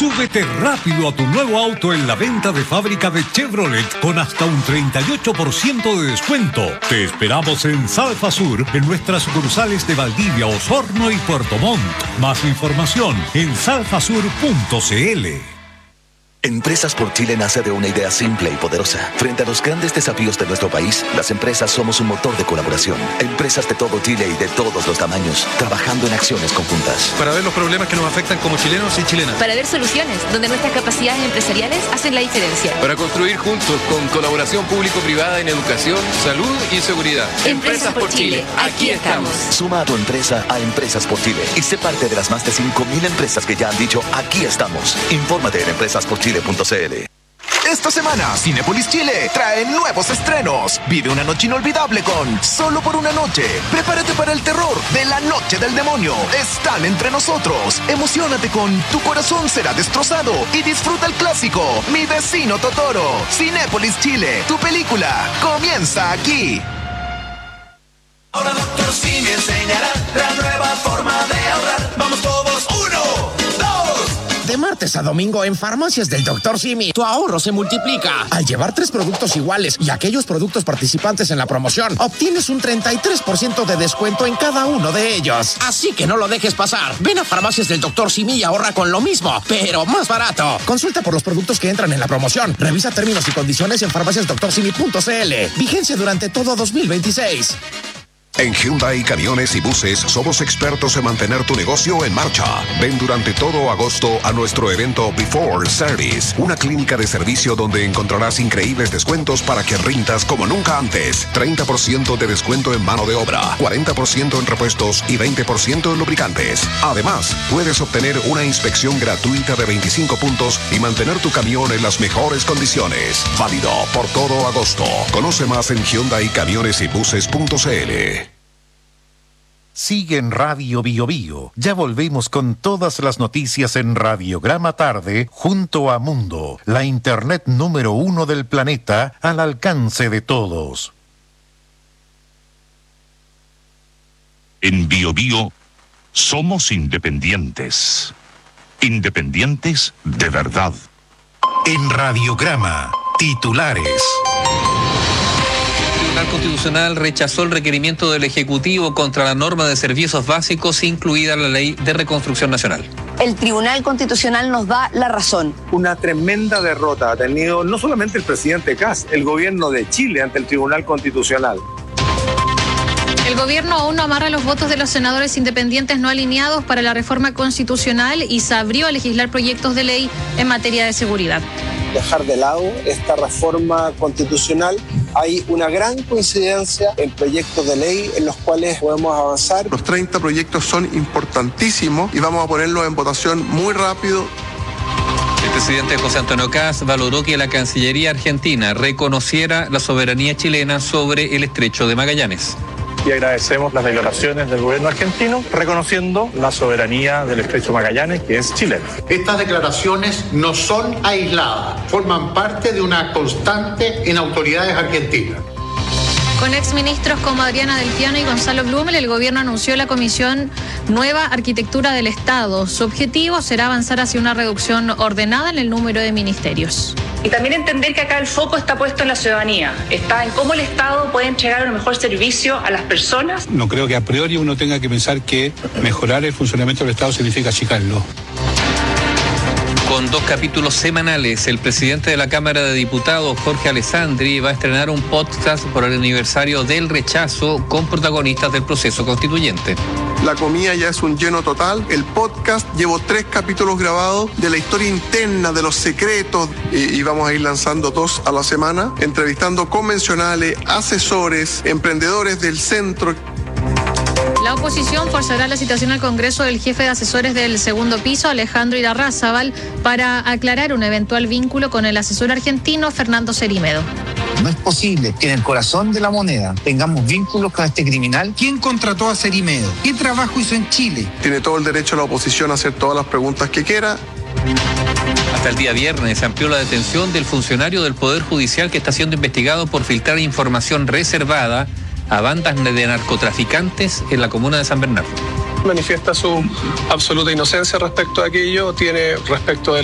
Súbete rápido a tu nuevo auto en la venta de fábrica de Chevrolet con hasta un 38% de descuento. Te esperamos en Salfa Sur, en nuestras sucursales de Valdivia, Osorno y Puerto Montt. Más información en salfasur.cl. Empresas por Chile nace de una idea simple y poderosa. Frente a los grandes desafíos de nuestro país, las empresas somos un motor de colaboración. Empresas de todo Chile y de todos los tamaños, trabajando en acciones conjuntas. Para ver los problemas que nos afectan como chilenos y chilenas. Para ver soluciones donde nuestras capacidades empresariales hacen la diferencia. Para construir juntos con colaboración público-privada en educación, salud y seguridad. Empresas por Chile, aquí estamos. Suma a tu empresa a Empresas por Chile y sé parte de las más de 5.000 empresas que ya han dicho aquí estamos. Infórmate en empresasporchile.cl. Esta semana, Cinépolis Chile trae nuevos estrenos. Vive una noche inolvidable con Solo por una noche. Prepárate para el terror de La Noche del Demonio. Están entre nosotros. Emociónate con Tu corazón será destrozado y disfruta el clásico Mi vecino Totoro. Cinépolis Chile, tu película comienza aquí. Ahora Dr. Simi enseñará la nueva forma de ahorrar. Vamos todos, 1, 2. De martes a domingo en Farmacias del Dr. Simi, tu ahorro se multiplica. Al llevar 3 productos iguales y aquellos productos participantes en la promoción, obtienes un 33% de descuento en cada uno de ellos. Así que no lo dejes pasar. Ven a Farmacias del Dr. Simi y ahorra con lo mismo, pero más barato. Consulta por los productos que entran en la promoción. Revisa términos y condiciones en farmaciasdoctorsimi.cl. Vigencia durante todo 2026. En Hyundai Camiones y Buses somos expertos en mantener tu negocio en marcha. Ven durante todo agosto a nuestro evento Before Service, una clínica de servicio donde encontrarás increíbles descuentos para que rindas como nunca antes. 30% de descuento en mano de obra, 40% en repuestos y 20% en lubricantes. Además, puedes obtener una inspección gratuita de 25 puntos y mantener tu camión en las mejores condiciones. Válido por todo agosto. Conoce más en HyundaiCamionesYBuses.cl. Sigue en Radio Bio Bio. Ya volvemos con todas las noticias en Radiograma Tarde junto a Mundo, la internet número 1 del planeta al alcance de todos. En Bio Bio somos independientes. Independientes de verdad. En Radiograma, titulares. El Tribunal Constitucional rechazó el requerimiento del Ejecutivo contra la norma de servicios básicos, incluida la Ley de Reconstrucción Nacional. El Tribunal Constitucional nos da la razón. Una tremenda derrota ha tenido no solamente el presidente Kast, el gobierno de Chile ante el Tribunal Constitucional. El gobierno aún no amarra los votos de los senadores independientes no alineados para la reforma constitucional y se abrió a legislar proyectos de ley en materia de seguridad. Dejar de lado esta reforma constitucional, hay una gran coincidencia en proyectos de ley en los cuales podemos avanzar. Los 30 proyectos son importantísimos y vamos a ponerlos en votación muy rápido. El presidente José Antonio Kast valoró que la Cancillería argentina reconociera la soberanía chilena sobre el Estrecho de Magallanes. Y agradecemos las declaraciones del gobierno argentino reconociendo la soberanía del Estrecho de Magallanes, que es chilena. Estas declaraciones no son aisladas, forman parte de una constante en autoridades argentinas. Con exministros como Adriana Delpiano y Gonzalo Blumel, el gobierno anunció la Comisión Nueva Arquitectura del Estado. Su objetivo será avanzar hacia una reducción ordenada en el número de ministerios. Y también entender que acá el foco está puesto en la ciudadanía, está en cómo el Estado puede entregar un mejor servicio a las personas. No creo que a priori uno tenga que pensar que mejorar el funcionamiento del Estado significa achicarlo. Con 2 capítulos semanales, el presidente de la Cámara de Diputados, Jorge Alessandri, va a estrenar un podcast por el aniversario del rechazo con protagonistas del proceso constituyente. La comida ya es un lleno total. El podcast, llevo 3 capítulos grabados de la historia interna, de los secretos, y vamos a ir lanzando 2 a la semana, entrevistando convencionales, asesores, emprendedores del centro. La oposición forzará la citación al Congreso del jefe de asesores del segundo piso, Alejandro Irarrázaval, para aclarar un eventual vínculo con el asesor argentino Fernando Cerimedo. No es posible que en el corazón de la moneda tengamos vínculos con este criminal. ¿Quién contrató a Cerimedo? ¿Qué trabajo hizo en Chile? Tiene todo el derecho la oposición a hacer todas las preguntas que quiera. Hasta el día viernes se amplió la detención del funcionario del Poder Judicial que está siendo investigado por filtrar información reservada a bandas de narcotraficantes en la comuna de San Bernardo. Manifiesta su absoluta inocencia respecto a aquello, tiene respecto de